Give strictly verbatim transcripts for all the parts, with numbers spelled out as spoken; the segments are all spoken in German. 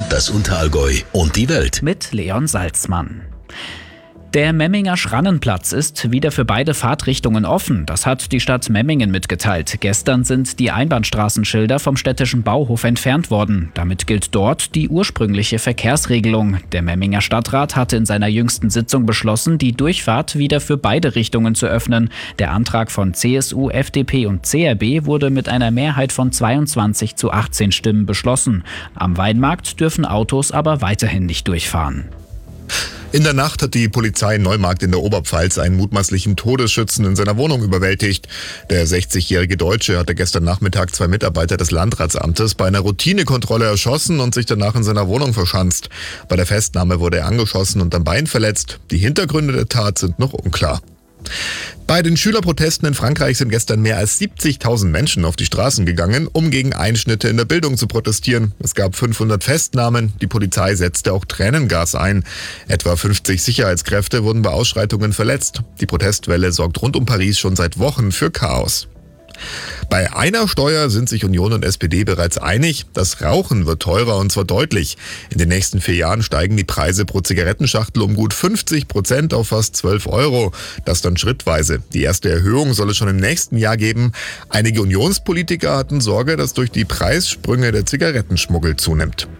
das Unterallgäu und die Welt. Mit Leon Salzmann. Der Memminger Schrannenplatz ist wieder für beide Fahrtrichtungen offen. Das hat die Stadt Memmingen mitgeteilt. Gestern sind die Einbahnstraßenschilder vom städtischen Bauhof entfernt worden. Damit gilt dort die ursprüngliche Verkehrsregelung. Der Memminger Stadtrat hatte in seiner jüngsten Sitzung beschlossen, die Durchfahrt wieder für beide Richtungen zu öffnen. Der Antrag von C S U, F D P und C R B wurde mit einer Mehrheit von zweiundzwanzig zu achtzehn Stimmen beschlossen. Am Weinmarkt dürfen Autos aber weiterhin nicht durchfahren. In der Nacht hat die Polizei in Neumarkt in der Oberpfalz einen mutmaßlichen Todesschützen in seiner Wohnung überwältigt. Der sechzigjährige Deutsche hatte gestern Nachmittag zwei Mitarbeiter des Landratsamtes bei einer Routinekontrolle erschossen und sich danach in seiner Wohnung verschanzt. Bei der Festnahme wurde er angeschossen und am Bein verletzt. Die Hintergründe der Tat sind noch unklar. Bei den Schülerprotesten in Frankreich sind gestern mehr als siebzigtausend Menschen auf die Straßen gegangen, um gegen Einschnitte in der Bildung zu protestieren. Es gab fünfhundert Festnahmen, die Polizei setzte auch Tränengas ein. Etwa fünfzig Sicherheitskräfte wurden bei Ausschreitungen verletzt. Die Protestwelle sorgt rund um Paris schon seit Wochen für Chaos. Bei einer Steuer sind sich Union und S P D bereits einig. Das Rauchen wird teurer und zwar deutlich. In den nächsten vier Jahren steigen die Preise pro Zigarettenschachtel um gut fünfzig Prozent auf fast zwölf Euro. Das dann schrittweise. Die erste Erhöhung soll es schon im nächsten Jahr geben. Einige Unionspolitiker hatten Sorge, dass durch die Preissprünge der Zigarettenschmuggel zunimmt.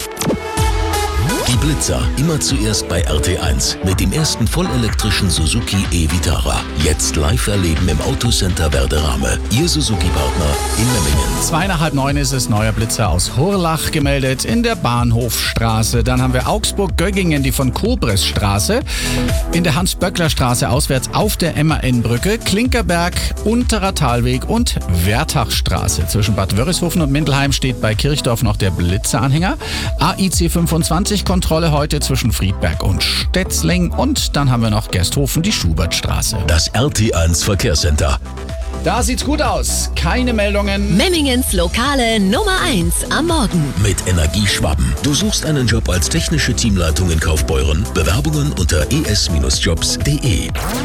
Die Blitzer, immer zuerst bei R T eins mit dem ersten vollelektrischen Suzuki e-Vitara. Jetzt live erleben im Autocenter Werderame. Ihr Suzuki-Partner in Memmingen. Zweieinhalb neun ist es, neuer Blitzer aus Hurlach gemeldet in der Bahnhofstraße. Dann haben wir Augsburg-Göggingen, die von Kobresstraße, in der Hans-Böckler-Straße auswärts auf der M A N-Brücke, Klinkerberg, Unterer Talweg und Wertachstraße. Zwischen Bad Wörishofen und Mindelheim steht bei Kirchdorf noch der Blitzeranhänger. A I C fünfundzwanzig Kontrolle heute zwischen Friedberg und Stetzling und dann haben wir noch Gersthofen, die Schubertstraße. Das R T eins Verkehrscenter. Da sieht's gut aus. Keine Meldungen. Memmingens lokale Nummer eins am Morgen. Mit Energieschwaben. Du suchst einen Job als technische Teamleitung in Kaufbeuren. Bewerbungen unter e s Jobs punkt de.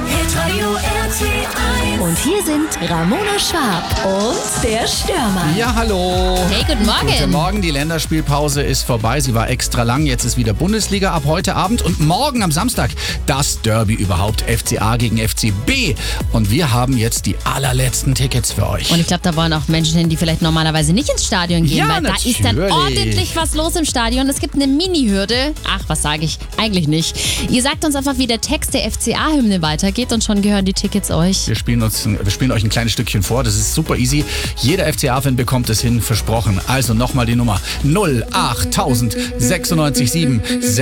Und hier sind Ramona Schwab und der Stürmer. Ja, hallo. Hey, guten Morgen. Guten Morgen, die Länderspielpause ist vorbei. Sie war extra lang. Jetzt ist wieder Bundesliga ab heute Abend. Und morgen am Samstag das Derby überhaupt. F C A gegen F C B. Und wir haben jetzt die allerletzten Tickets für euch. Und ich glaube, da wollen auch Menschen hin, die vielleicht normalerweise nicht ins Stadion gehen. Ja, weil natürlich. Da ist dann ordentlich was los im Stadion. Es gibt eine Mini-Hürde. Ach, was sage ich? Eigentlich nicht. Ihr sagt uns einfach, wie der Text der F C A-Hymne weitergeht und schon gehören die Tickets euch. Wir spielen, uns, wir spielen euch ein kleines Stückchen vor. Das ist super easy. Jeder F C A-Fan bekommt es hin, versprochen. Also nochmal die Nummer null acht sechsundneunzig sieben